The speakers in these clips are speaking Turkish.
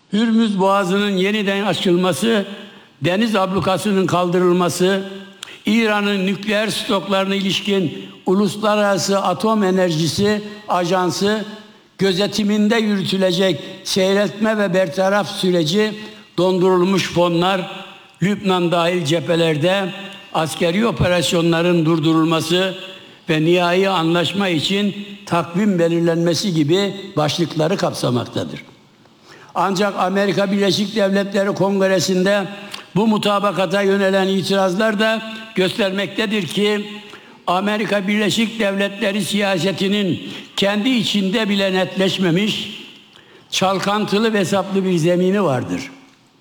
Hürmüz Boğazı'nın yeniden açılması, deniz ablukasının kaldırılması, İran'ın nükleer stoklarına ilişkin Uluslararası Atom Enerjisi Ajansı gözetiminde yürütülecek seyretme ve bertaraf süreci, dondurulmuş fonlar, Lübnan dahil cephelerde askeri operasyonların durdurulması ve nihai anlaşma için takvim belirlenmesi gibi başlıkları kapsamaktadır. Ancak Amerika Birleşik Devletleri Kongresi'nde bu mutabakata yönelen itirazlar da göstermektedir ki Amerika Birleşik Devletleri siyasetinin kendi içinde bile netleşmemiş, çalkantılı ve hesaplı bir zemini vardır.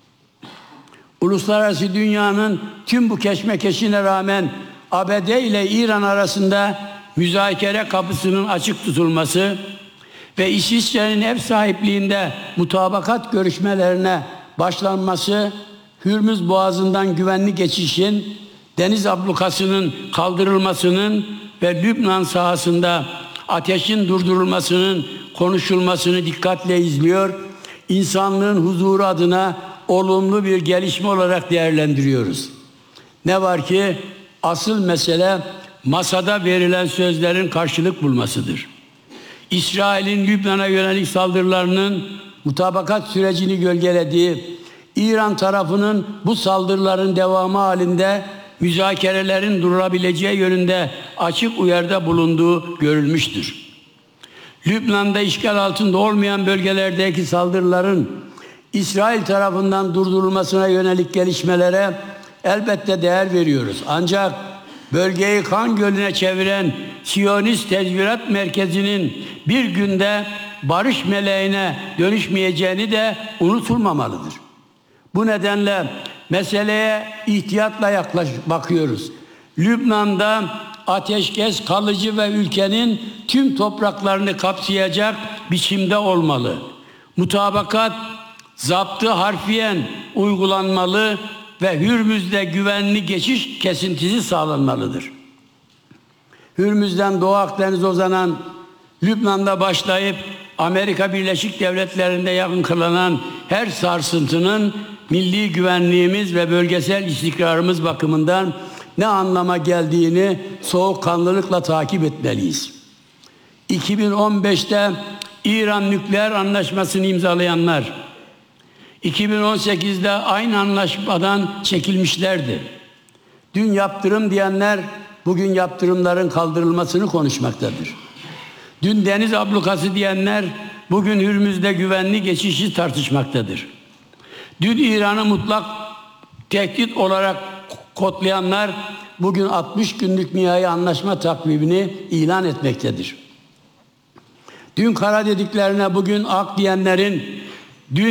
Uluslararası dünyanın tüm bu keşmekeşine rağmen ABD ile İran arasında müzakere kapısının açık tutulması ve İsviçre'nin ev sahipliğinde mutabakat görüşmelerine başlanması, Hürmüz Boğazı'ndan güvenli geçişin, deniz ablukasının kaldırılmasının ve Lübnan sahasında ateşin durdurulmasının konuşulmasını dikkatle izliyor, insanlığın huzuru adına olumlu bir gelişme olarak değerlendiriyoruz. Ne var ki asıl mesele masada verilen sözlerin karşılık bulmasıdır. İsrail'in Lübnan'a yönelik saldırılarının mutabakat sürecini gölgelediği, İran tarafının bu saldırıların devamı halinde müzakerelerin durabileceği yönünde açık uyarıda bulunduğu görülmüştür. Lübnan'da işgal altında olmayan bölgelerdeki saldırıların İsrail tarafından durdurulmasına yönelik gelişmelere elbette değer veriyoruz. Ancak bölgeyi kan gölüne çeviren Siyonist Tezvirat Merkezi'nin bir günde barış meleğine dönüşmeyeceğini de unutulmamalıdır. Bu nedenle meseleye ihtiyatla bakıyoruz. Lübnan'da ateşkes kalıcı ve ülkenin tüm topraklarını kapsayacak biçimde olmalı. Mutabakat zaptı harfiyen uygulanmalı ve Hürmüz'de güvenli geçiş kesintisi sağlanmalıdır. Hürmüz'den Doğu Akdeniz'e uzanan, Lübnan'da başlayıp Amerika Birleşik Devletleri'nde yankılanan her sarsıntının milli güvenliğimiz ve bölgesel istikrarımız bakımından ne anlama geldiğini soğukkanlılıkla takip etmeliyiz. 2015'te İran nükleer anlaşmasını imzalayanlar, 2018'de aynı anlaşmadan çekilmişlerdi. Dün yaptırım diyenler bugün yaptırımların kaldırılmasını konuşmaktadır. Dün deniz ablukası diyenler bugün Hürmüz'de güvenli geçişi tartışmaktadır. Dün İran'ı mutlak tehdit olarak kodlayanlar bugün 60 günlük nihai anlaşma takvimini ilan etmektedir. Dün kara dediklerine bugün ak diyenlerin, dün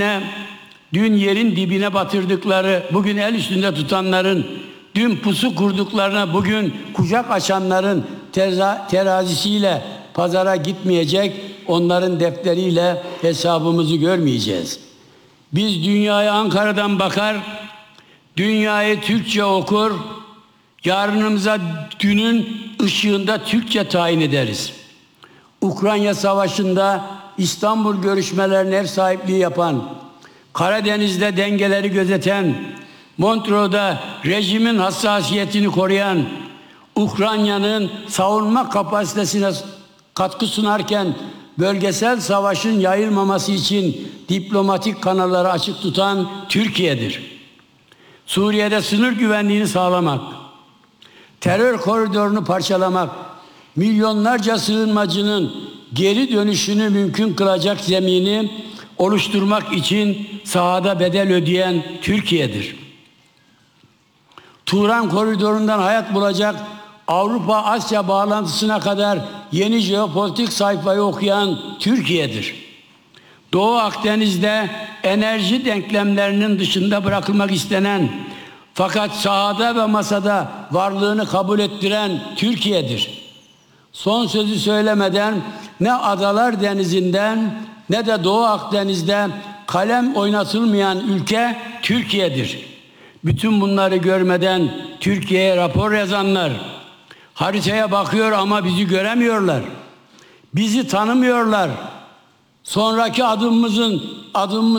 yerin dibine batırdıkları, bugün el üstünde tutanların, dün pusu kurduklarına bugün kucak açanların terazisiyle pazara gitmeyecek, onların defteriyle hesabımızı görmeyeceğiz. Biz dünyaya Ankara'dan bakar, dünyayı Türkçe okur, yarınımıza dünün ışığında Türkçe tayin ederiz. Ukrayna Savaşı'nda İstanbul görüşmelerine ev sahipliği yapan, Karadeniz'de dengeleri gözeten, Montreux'da rejimin hassasiyetini koruyan, Ukrayna'nın savunma kapasitesine katkı sunarken bölgesel savaşın yayılmaması için diplomatik kanalları açık tutan Türkiye'dir. Suriye'de sınır güvenliğini sağlamak, terör koridorunu parçalamak, milyonlarca sığınmacının geri dönüşünü mümkün kılacak zemini oluşturmak için sahada bedel ödeyen Türkiye'dir. Turan koridorundan hayat bulacak Avrupa-Asya bağlantısına kadar yeni jeopolitik sayfayı okuyan Türkiye'dir. Doğu Akdeniz'de enerji denklemlerinin dışında bırakılmak istenen fakat sahada ve masada varlığını kabul ettiren Türkiye'dir. Son sözü söylemeden ne Adalar Denizi'nden ne de Doğu Akdeniz'de kalem oynatılmayan ülke Türkiye'dir. Bütün bunları görmeden Türkiye'ye rapor yazanlar haritaya bakıyor ama bizi göremiyorlar. Bizi tanımıyorlar. Sonraki adımımızın